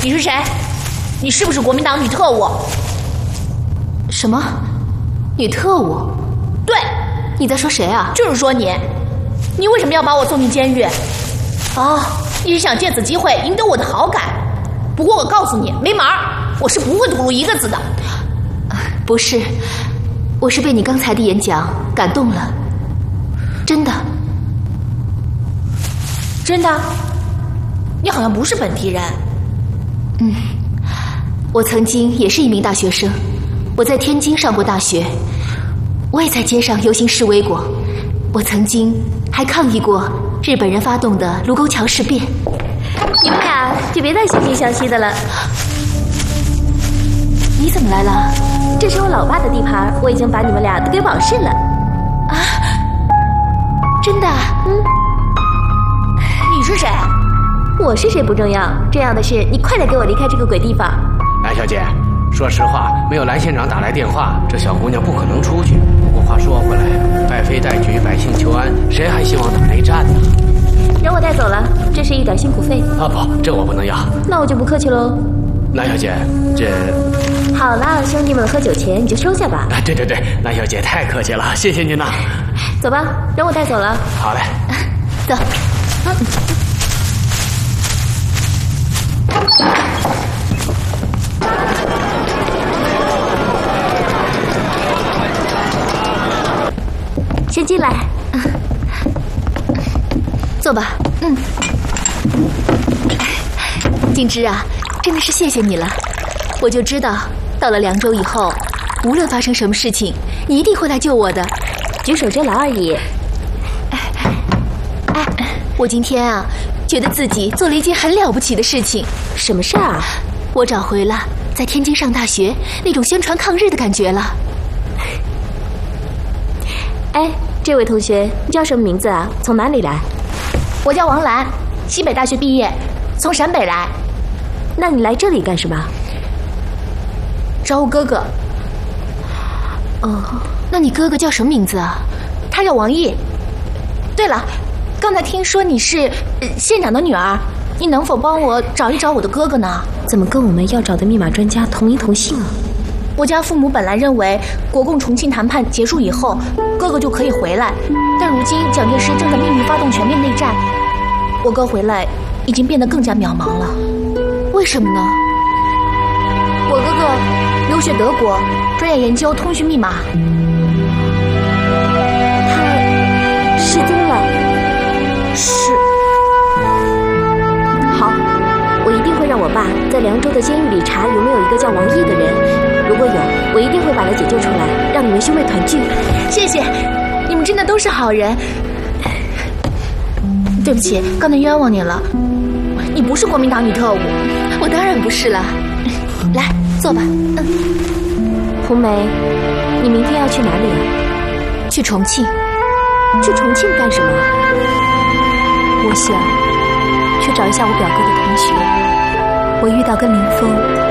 你是谁？你是不是国民党女特务？ 什么？女特务？ 对， 你在说谁啊？ 就是说你。你为什么要把我送进监狱？哦，你是想借此机会赢得我的好感。不过我告诉你，没门儿，我是不会吐露一个字的。 不是，我是被你刚才的演讲感动了，真的。 真的？你好像不是本地人。 我曾经也是一名大学生，我在天津上过大学，我也在街上游行示威过，我曾经还抗议过日本人发动的卢沟桥事变。 你们俩就别再惺惺相惜的了。 你怎么来了？ 这是我老爸的地盘，我已经把你们俩都给保释了。 啊？真的？ 你是谁？ 我是谁不重要，重要的是你快点给我离开这个鬼地方。 蓝小姐，说实话，没有蓝县长打来电话，这小姑娘不可能出去。不过话说回来，败非代举，百姓求安，谁还希望打内战呢？ 让我带走了，这是一点辛苦费。 啊不，这我不能要。 那我就不客气喽。 蓝小姐，这…… 好了，兄弟们喝酒钱你就收下吧。 对，蓝小姐太客气了，谢谢您呐。 走吧，让我带走了。 好嘞， 走。 先进来。 坐吧。静之啊，真的是谢谢你了。我就知道，到了凉州以后，无论发生什么事情，你一定会来救我的。 举手之劳而已。 我今天啊，觉得自己做了一件很了不起的事情。 什么事儿啊？ 我找回了在天津上大学那种宣传抗日的感觉了。 哎，这位同学，你叫什么名字啊？从哪里来？ 我叫王兰，西北大学毕业，从陕北来。 那你来这里干什么？ 找我哥哥。 哦，那你哥哥叫什么名字啊？ 他叫王毅。对了，刚才听说你是县长的女儿，你能否帮我找一找我的哥哥呢？ 怎么跟我们要找的密码专家同名同姓啊？ 我家父母本来认为国共重庆谈判结束以后，哥哥就可以回来，但如今蒋介石正在秘密发动全面内战，我哥回来已经变得更加渺茫了。 为什么呢？ 我哥哥留学德国，专业研究通讯密码。 他失踪了。 是。 好，我一定会让我爸在凉州的监狱里查有没有一个叫王毅的人，如果有，我一定会把他解救出来，让你们兄妹团聚。 谢谢，你们真的都是好人。对不起，刚才冤枉你了。你不是国民党女特务。 我当然不是了。来，坐吧。 红梅，你明天要去哪里啊？ 去重庆。 去重庆干什么？ 我想去找一下我表哥的同学。我遇到跟林峰